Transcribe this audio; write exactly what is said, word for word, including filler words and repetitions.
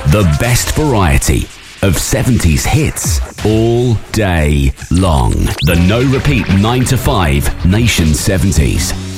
The best variety of seventies hits all day long. The no repeat nine to five Nation seventies.